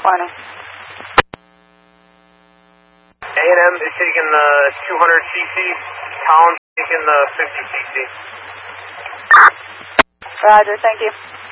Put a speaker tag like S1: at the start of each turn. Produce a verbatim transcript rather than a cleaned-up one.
S1: twenty.
S2: A and M is taking the two hundred C C, Collins taking the fifty C C.
S1: Roger, thank you.